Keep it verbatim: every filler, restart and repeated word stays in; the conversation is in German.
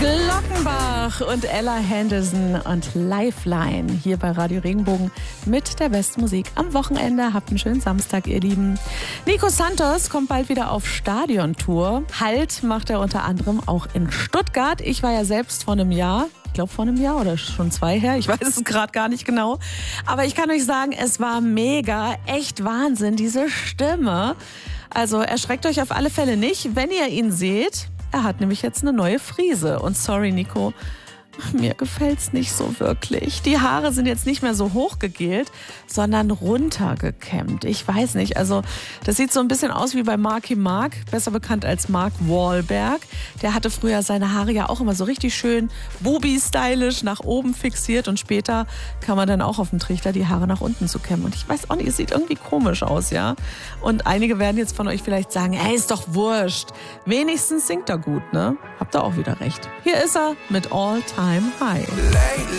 Glockenbach und Ella Henderson und Lifeline hier bei Radio Regenbogen mit der besten Musik am Wochenende. Habt einen schönen Samstag, ihr Lieben. Nico Santos kommt bald wieder auf Stadiontour. Halt macht er unter anderem auch in Stuttgart. Ich war ja selbst vor einem Jahr, ich glaube vor einem Jahr oder schon zwei her, ich weiß es gerade gar nicht genau. Aber ich kann euch sagen, es war mega, echt Wahnsinn, diese Stimme. Also erschreckt euch auf alle Fälle nicht, wenn ihr ihn seht. Er hat nämlich jetzt eine neue Frise. Und sorry, Nico, mir gefällt's nicht so wirklich. Die Haare sind jetzt nicht mehr so hochgegelt, sondern runtergekämmt. Ich weiß nicht, also das sieht so ein bisschen aus wie bei Marky Mark, besser bekannt als Mark Wahlberg. Der hatte früher seine Haare ja auch immer so richtig schön Bubi-stylisch nach oben fixiert und später kam man dann auch auf den Trichter, die Haare nach unten zu kämmen. Und ich weiß auch nicht, es sieht irgendwie komisch aus, ja. Und einige werden jetzt von euch vielleicht sagen, hey, ist doch wurscht. Wenigstens singt er gut, ne? Habt ihr auch wieder recht. Hier ist er mit All Time High.